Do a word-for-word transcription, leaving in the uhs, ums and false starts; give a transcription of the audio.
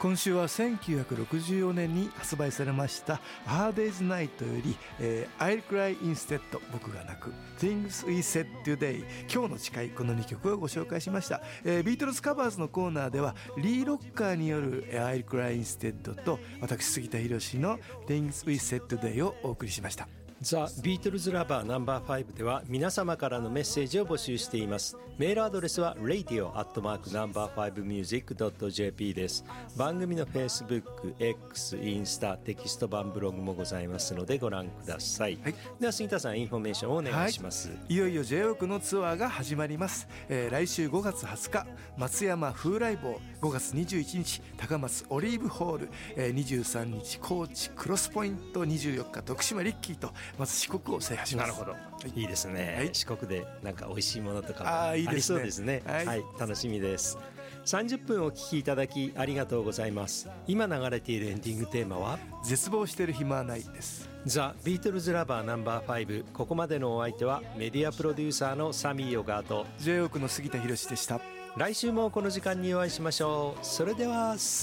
今週はせんきゅうひゃくろくじゅうよねんに発売されましたA Hard Day's Nightより、えー、I'll Cry Instead 僕が泣く Things We Said Today 今日の誓い、このにきょくをご紹介しました、えー、ビートルズカバーズのコーナーではリー・ロッカーによる I'll Cry Instead と私杉田博の Things We Said Today をお送りしました。 ザ・ビートルズラバーナンバーファイブでは皆様からのメッセージを募集しています。メールアドレスは レイディオ アットマーク ナンバーファイブミュージック ドット ジェーピー です。番組の Facebook、X、インスタ、テキスト版ブログもございますのでご覧ください、はい、では杉田さんインフォメーションをお願いします、 はい、いよいよ ジェイオー のツアーが始まります、えー、来週ごがつはつか松山風来坊、ごがつにじゅういちにち高松オリーブホール、えー、にじゅうさんにち高知クロスポイント、にじゅうよっか徳島リッキーとまず四国を制覇します。 なるほど、はい、いいですね、はい、四国でなんか美味しいものとかもあ, ありそうですね。 はい、 はい、楽しみです。さんじゅっぷんお聞きいただきありがとうございます。今流れているエンディングテーマは絶望してる暇はないです。 ザ・ビートルズラバーナンバーファイブ、ここまでのお相手はメディアプロデューサーのサミー・ヨガーとジェイオー の杉田博でした。 来週もこの時間にお会いしましょう。それでは